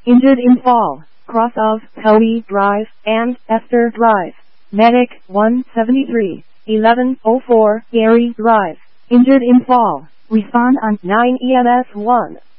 Injured in fall, cross of Toby Drive and Esther Drive. Medic 173, 1104 Gary Drive. Injured in fall. Respond on 9 EMS 1.